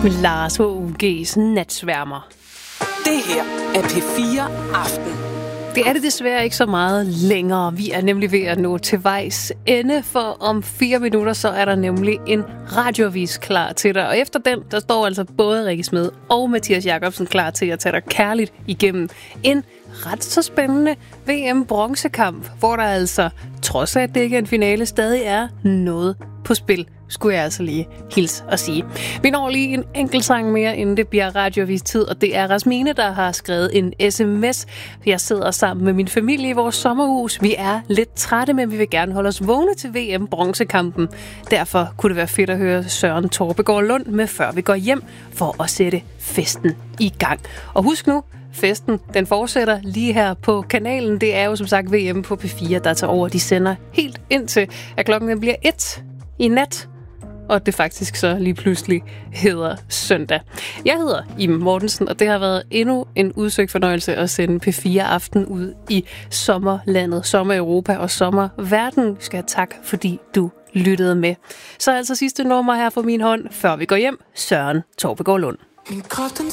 med Lars H.U.G's Natsværmer. Det her er P4 Aften. Det er det desværre ikke så meget længere. Vi er nemlig ved at nå til vejs ende, for om 4 minutter, så er der nemlig en radioavis klar til dig. Og efter den, der står altså både Rikke Smed og Mathias Jacobsen klar til at tage dig kærligt igennem en ret så spændende VM-bronzekamp, hvor der altså, trods af at det ikke er en finale, stadig er noget på spil, skulle jeg altså lige hilse og sige. Vi når lige en enkelt sang mere, inden det bliver radioavis-tid, og det er Rasmine, der har skrevet en sms. Jeg sidder sammen med min familie i vores sommerhus. Vi er lidt trætte, men vi vil gerne holde os vågne til VM-bronzekampen. Derfor kunne det være fedt at høre Søren Torpegaard Lund med Før vi går hjem, for at sætte festen i gang. Og husk nu, festen, den fortsætter lige her på kanalen. Det er jo som sagt VM på P4, der tager over. De sender helt indtil, at klokken den bliver 1 i nat, og det faktisk så lige pludselig hedder søndag. Jeg hedder Iben Mortensen, og det har været endnu en udsøgt fornøjelse at sende P4 Aften ud i sommerlandet, sommer-Europa og sommerverden. Skal jeg tak, fordi du lyttede med. Så altså sidste nummer her fra min hånd, før vi går hjem, Søren Torpegaard Lund. Min krop den